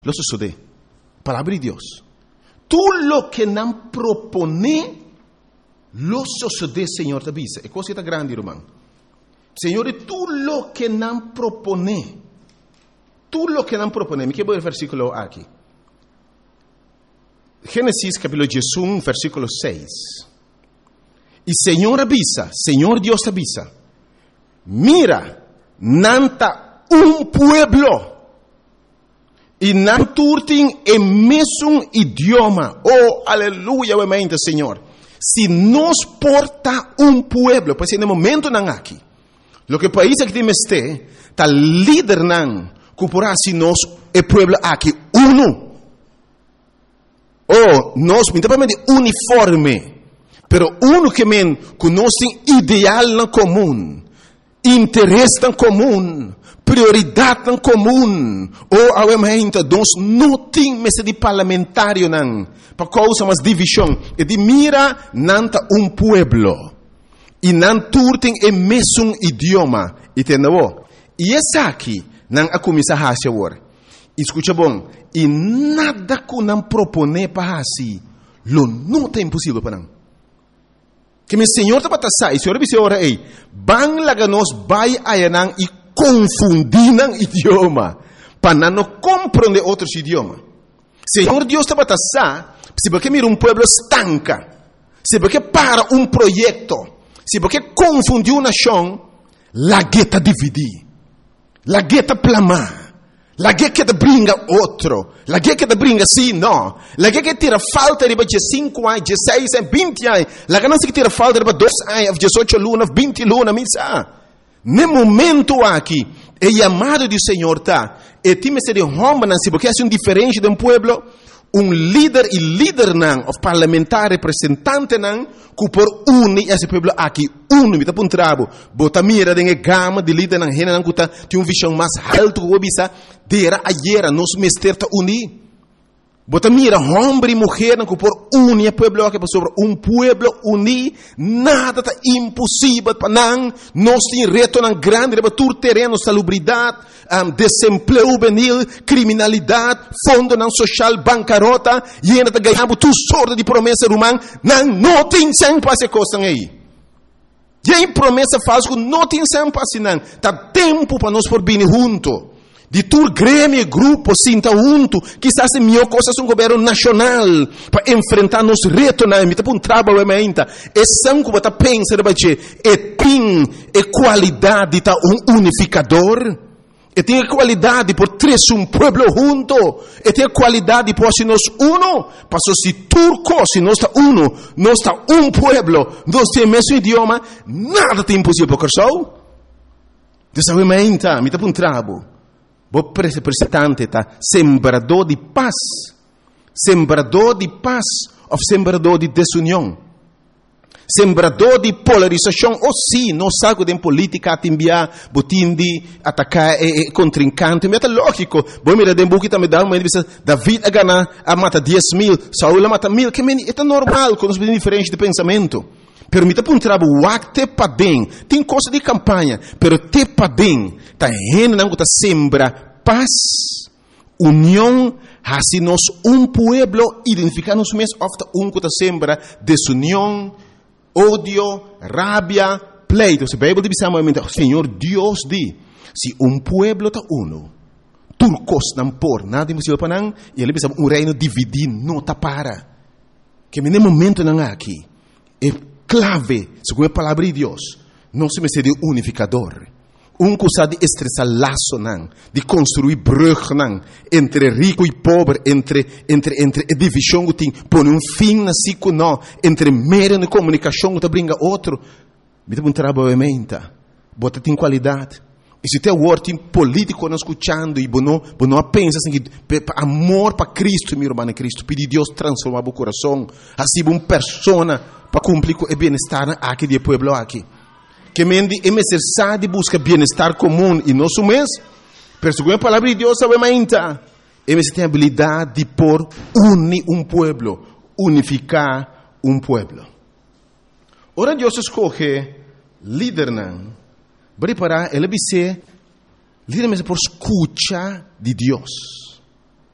Lo sucede. Palabra de Dios. Tú lo que não propone, lo sucede, Senhor, te avisa. É coisa grande, irmão. Senhor, tú lo que não propone. Tú lo que não propone. Me quero ver o versículo aqui. Gênesis capítulo 11, versículo 6. E Senhor avisa, Senhor Deus avisa. Mira, nanta pueblo. E não turtem em mesmo idioma. Oh, aleluia, mente, Senhor. Se nos porta pueblo, pois no momento não aqui. Lo que país que temos está líder não, cooperar se nós é pueblo aqui uno. Oh, nós principalmente uniforme, pero uno que men conhece ideal na comum, interesse na comum, prioridade na comum. Oh, awemento, nós não temos de parlamentário não, para causa mas divisão. E de mira nanta pueblo. E não turtem em mesmo idioma. E tenho. E essa aqui não a começar a fazer. Escuta bom. E nada que não propone para assim, lo não é impossível para não. Que meu Senhor está para sair. Senhor disse ora aí, bang laga nós vai ayanang e confundir nang idioma, para não compreender outros idiomas. Senhor Deus está para sair, se porque mira pueblo estanca, se porque para projeto, se porque confundiu uma nação, la gueta dividir, la gueta plamar. La che te bringa outro. La che te bringa sì, no. La che tira falta di 5 anni, 16 anni, 20 anni. La che non si tira falta di 2 anni, 18 luna, 20 luna, mi sa. Nel momento aqui, é chamado do Senhor, tá? E time se de homem, não se porque é diferente de pueblo. Líder e líder não, o parlamentar representante não, que por unir esse pueblo aqui, me tá puntrabo, bota mira de gama de líder não, rena não, que tem visão mais alto que o bisa, dera ayer, nos mester tá unir. Bota mira, homem e mulher não, que por unir o pueblo aqui, sobre pueblo unir, nada tá impossível para não, nós tem reto não grande, de bater terreno, salubridade, desemprego juvenil, criminalidade, fundo não social, bancarrota, e ainda ganhamos tudo sorte de promessa humana, não tem sempre essa coisa aí. E aí promessa falsa, não tem sempre assim, não. Tá tempo para nós por vir junto. De tur grêmio e grupo sinta junto, quizás é melhor coisa um governo nacional para enfrentar nos retos na emita para trabalho ementa. É sangue para pensar de é tem qualidade tá unificador. E tem qualidade por três pueblo junto. E tem qualidade por se nós uno. Passou se turco, se nós está uno, nós está pueblo, nós temos o mesmo idioma, nada tem impossível para o Dessa ementa, emita para trabalho. Vou representante, tá? Sembrador de paz. Sembrador de paz ou sembrador de desunião. Sembrador de polarização. Ou sim, não sabe de política a enviar, botim de atacar contrincante. Mas é lógico. Vou mirar de book também dá uma divisão. David a mata 10,000, Saul a mata 1,000. Que é normal, com os diferentes de pensamento. Permita para trabalho te padem. Tem coisa de campanha, pero te padem. Tá rena não tá sembra paz, união, assim nós pueblo identificar-nos mesmo ofta que tá sembra desunião, ódio, rabia, pleito. Se a Bíblia diz o Senhor Deus diz, se pueblo tá uno, turcos não por nada impossível para não, e ele diz reino dividido não tá para. Que no momento não aqui é clave, segundo a palavra de Deus, não se me seria unificador. Coisa de estressar laço, não, de construir brug, não, entre rico e pobre, entre divisão que tem, põe fim na ciclo, não, entre meio de comunicação que brinca outro, me dá trabalho ementa, bota tem qualidade. E se tem word político não escutando e não pensa assim, amor para Cristo, meu irmão Cristo, pedir Deus transformar o coração, assim uma pessoa para cumprir o bem-estar aqui do povo aqui. Que mendi é necessário buscar bem-estar comum e nosso mês, pero segundo a palavra de Deus, sabe ainda, é necessário ter a habilidade de por unir pueblo, unificar pueblo. Ora Deus escolhe líder não. Preparar, ele vai ser líder por escuta de Deus.